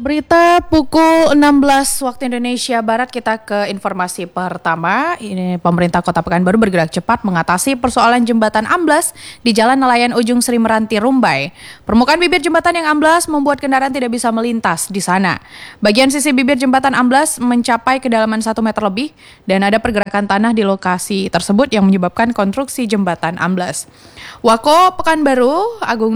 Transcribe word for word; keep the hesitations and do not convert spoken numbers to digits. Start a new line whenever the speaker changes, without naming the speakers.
Berita pukul enam belas waktu Indonesia Barat, kita ke informasi pertama. Ini pemerintah Kota Pekanbaru bergerak cepat mengatasi persoalan jembatan amblas di Jalan Nelayan Ujung Sri Meranti, Rumbai. Permukaan bibir jembatan yang amblas membuat kendaraan tidak bisa melintas di sana. Bagian sisi bibir jembatan amblas mencapai kedalaman satu meter lebih dan ada pergerakan tanah di lokasi tersebut yang menyebabkan konstruksi jembatan amblas. Wako Pekanbaru, Agung